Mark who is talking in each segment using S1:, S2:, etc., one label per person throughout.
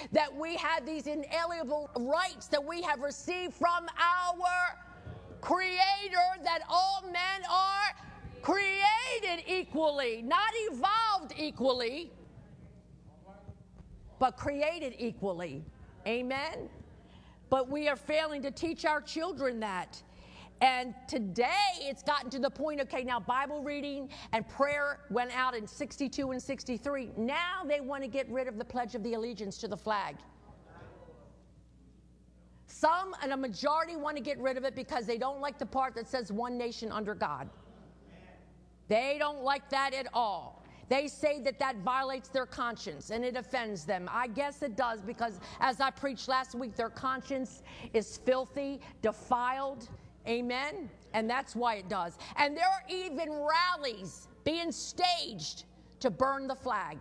S1: that we have these inalienable rights that we have received from our Creator, that all men are created equally, not evolved equally, but created equally. Amen? But we are failing to teach our children that. And today it's gotten to the point, okay, now Bible reading and prayer went out in 62 and 63. Now they want to get rid of the Pledge of the Allegiance to the flag. Some, and a majority, want to get rid of it because they don't like the part that says one nation under God. They don't like that at all. They say that that violates their conscience and it offends them. I guess it does, because as I preached last week, their conscience is filthy, defiled. Amen? And that's why it does. And there are even rallies being staged to burn the flag.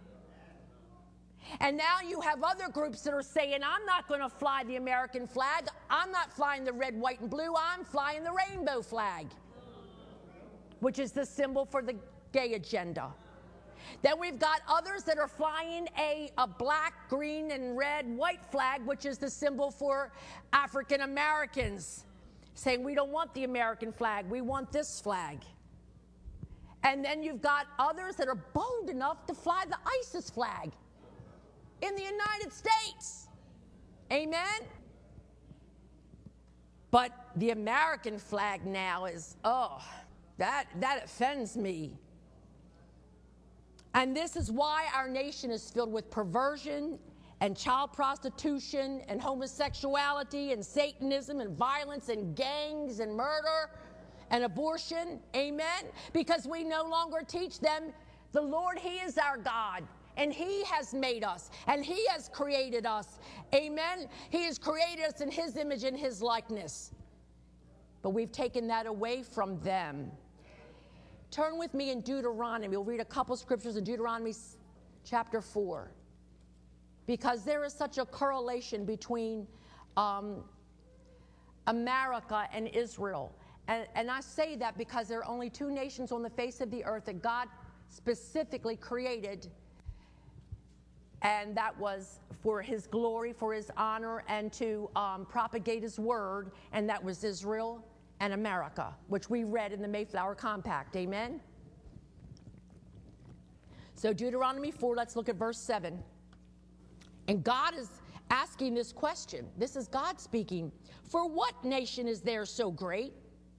S1: And now you have other groups that are saying, I'm not going to fly the American flag. I'm not flying the red, white, and blue. I'm flying the rainbow flag, which is the symbol for the gay agenda. Then we've got others that are flying a black, green, and red, white flag, which is the symbol for African Americans, saying we don't want the American flag, we want this flag. And then you've got others that are bold enough to fly the ISIS flag in the United States. Amen? But the American flag now is, that offends me. And this is why our nation is filled with perversion and child prostitution and homosexuality and Satanism and violence and gangs and murder and abortion. Amen? Because we no longer teach them the Lord, He is our God, and He has made us, and He has created us. Amen? He has created us in His image and His likeness. But we've taken that away from them. Turn with me in Deuteronomy. We'll read a couple scriptures in Deuteronomy chapter 4. Because there is such a correlation between America and Israel. And I say that because there are only two nations on the face of the earth that God specifically created. And that was for His glory, for His honor, and to propagate His word. And that was Israel and America, which we read in the Mayflower Compact. Amen? So Deuteronomy 4, let's look at verse 7. And God is asking this question. This is God speaking. For what nation is there so great,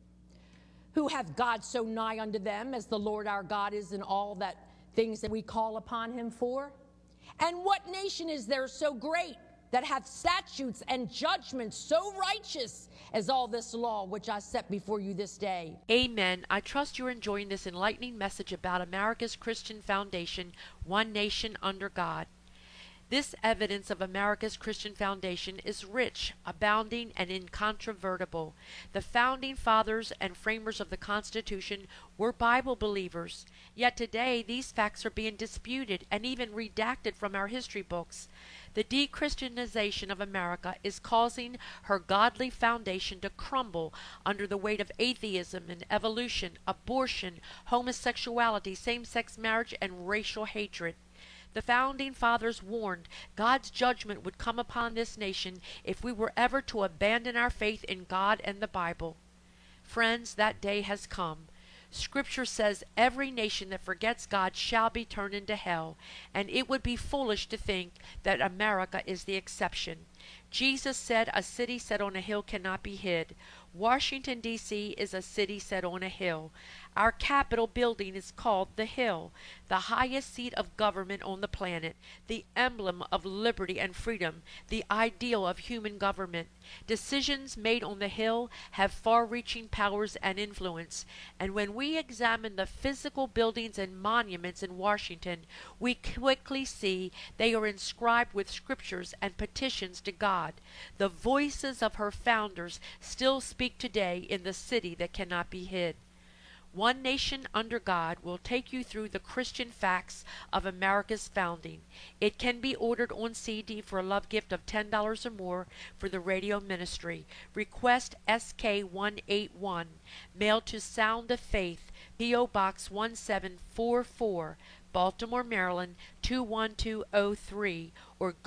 S1: who hath God so nigh unto them, as the Lord our God is in all that things that we call upon Him for? And what nation is there so great, that hath statutes and judgments so righteous as all this law which I set before you this day?
S2: Amen. I trust you're enjoying this enlightening message about America's Christian foundation, one nation under God. This evidence of America's Christian foundation is rich, abounding, and incontrovertible. The founding fathers and framers of the Constitution were Bible believers, yet today these facts are being disputed and even redacted from our history books. The de-Christianization of America is causing her godly foundation to crumble under the weight of atheism and evolution, abortion, homosexuality, same-sex marriage, and racial hatred. The founding fathers warned God's judgment would come upon this nation if we were ever to abandon our faith in God and the Bible. Friends, that day has come. Scripture says every nation that forgets God shall be turned into hell, and it would be foolish to think that America is the exception. Jesus said a city set on a hill cannot be hid. Washington, D.C. is a city set on a hill. Our Capitol building is called the Hill, the highest seat of government on the planet, the emblem of liberty and freedom, the ideal of human government. Decisions made on the Hill have far-reaching powers and influence, and when we examine the physical buildings and monuments in Washington, we quickly see they are inscribed with scriptures and petitions to God. The voices of her founders still speak today in the city that cannot be hid. One Nation Under God will take you through the Christian facts of America's founding. It can be ordered on CD for a love gift of $10 or more for the radio ministry. Request SK181, mailed to Sound of Faith, P.O. Box 1744, Baltimore, Maryland 21203, or